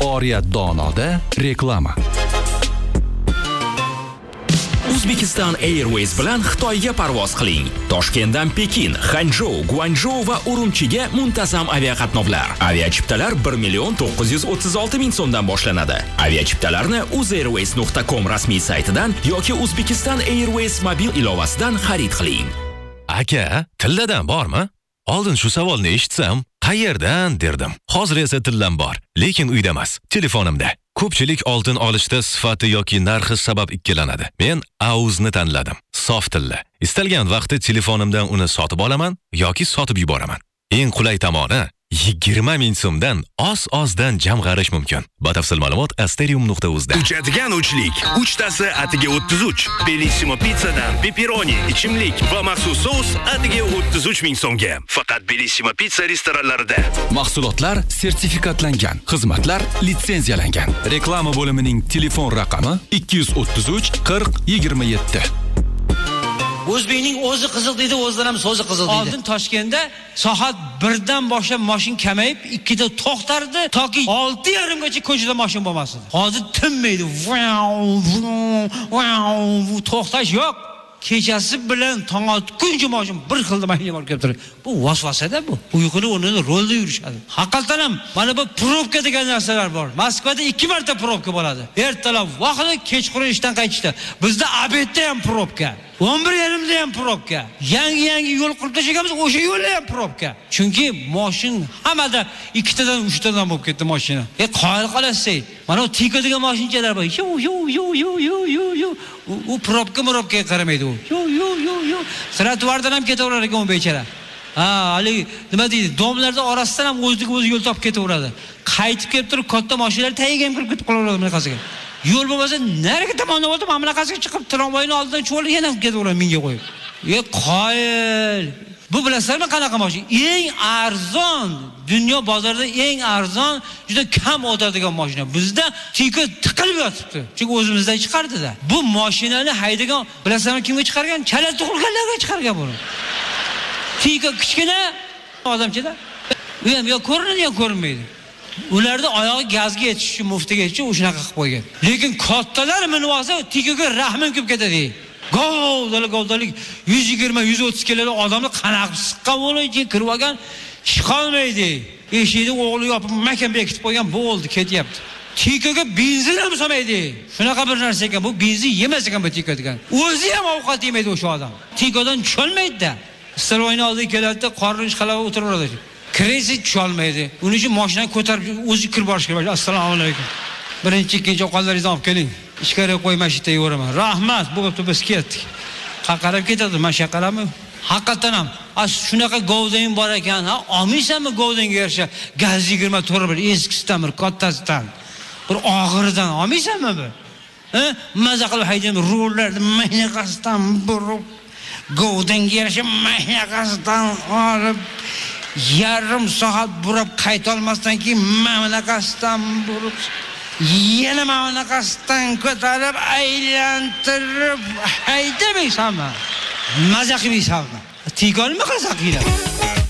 Oriyat Donoda reklama. Uzbekistan Airways bilan Xitoyga parvoz qiling. Toshkentdan Pekin, Xanzhou, Guangzhou va Urumchiga muntazam aviaqatnovlar. Aviachiptalar 1,936,000 so'mdan boshlanadi. Aviachiptalarni uzairways.com rasmiy saytidan yoki Uzbekistan Airways mobil ilovasidan xarid qiling. Aka, tilladan bormi? Oldin shu savolni eshitsam, qayerdan derdim. Hozir esa tillam bor, lekin uyda emas, telefonimda. Ko'pchilik oltin olishda sifati yoki narxi sabab ikkilanadi. Men AUZni tanladim. Sof tilla. Istalgan vaqtda telefonimdan uni sotib olaman yoki sotib yuboraman. Eng qulay tomoni 20,000 so'mdan oz-ozdan jamg'arish mumkin. Batafsil ma'lumot asterium.uzda. Uchadigan uchlik. Uchtasi atiga 33. Bellissimo pizzadan pepperoni, ichimlik va maxsus sous atiga 33,000 so'mga. Faqat Bellissimo pizza restoranlarida. Mahsulotlar sertifikatlangan, xizmatlar litsenziyalangan. Reklama bo'limining telefon raqami 233 40 27. O'zbekning o'zi qiziq deydi, o'zidan ham so'zi qiziq deydi. Oldin Toshkentda soat 1dan boshlab mashina kamayib, 2da to'xtardi, toki 6:30gacha ko'chada mashina bo'lmasin. Hozir tinmaydi. To'xtash yo'q. Kechasi bilan tong otguncha mashina bir xilda mashina olib kelib turadi. Bu vasvasada bu. Uyquni o'rnida rolda yurishadi. Haqiqatan ham mana bu probka degan narsalar bor. Moskvada 2 marta probka bo'ladi. Ertalab vaqtida, kechqurun ishdan qaytishda. Bizda obedda ham probka. 11:30da ham probka. Yangi yo'l qurib tashlaganmiz, o'sha yo'lda ham probka. Chunki mashin hamada 2tadan 3tadan bo'lib ketdi mashina. Qoyil qolasiz. Mana bu tikadigan mashinchalar bor. U probka qaramaydi u. Trotuardan ham ketaverar ekan u bechara. Ali nima deydi? Domlarda orasidan ham o'zi yo'l topib ketaveradi. Qaytib kelib turib katta mashinalar tagiga ham kirib ketib qolaveradi bunaqasiga. Yo'l bo'lmasa, nariga tomondan o'tib, mana bunaqasiga chiqib tramvayning oldidan cho'lib yana ketaveradi minga qo'yib. Qoyil. Bu bilasizlarmi qanaqa mashina? Eng arzon, dunyo bozorida eng arzon, juda kam o'tadigan mashina. Bizda tika tiqilib yotibdi. Chunki o'zimizdan chiqardi-da. Bu mashinani haydagan, bilasizlarmi kimga chiqargan? Chala tug'ilganlarga chiqargan buni. Tika kichkina odamchada. U ham yo ko'rinadi, yo ko'rinmaydi. Ularda oyog'i gazga yetish uchun, muftiga yetish uchun shunaqa qilib qo'ygan. Lekin kattalar minib olsa, tikaga rahmim kelib ketadi. Govdalik 120-130 kilo odamni qanaq siqqan bo'lib kirib olgan, chiqolmaydi. Eshikni o'g'li yopib makan bekitib qo'ygan, bo'ldi, ketyapti. Tikaga benzin ham solmaydi. Shunaqa bir narsa ekan, bu benzin yemas ekan bu tika degan. O'zi ham ovqat yemaydi o'sha odam. Tikadan tusholmaydi-da. Sirvoyni oldiga keladi, qorni ishqalab o'tiraveradi. Kredi tusholmaydi. Uning uchun mashinani ko'tarib o'zi kirib borish kerak. Assalomu alaykum. Birinchi, ikkinchi ovqatlaringizni olib keling. Ichkariga qo'ymashita yuraman. Rahmat, bu biz ketdik. Qaqarib ketadi, mashaqalami? Haqiqatan ham shunaqa govdang bor ekan, olmaysanmi govdanga yarasha gaz 24 bir eskisidan bir kattasidan. Bir og'iridan olmaysanmi bu? Maza qilib haydaymi, rullarni maynaqasidan burib, govdanga yarasha maynaqasidan olib, yarim soat burib qayta olmasdan keyin maynaqasidan burib, yana maynaqasidan ko'tarib, aylantirib haydamaysanmi? Maza qilmaysanmi? Tikolmi qilsa qiladi.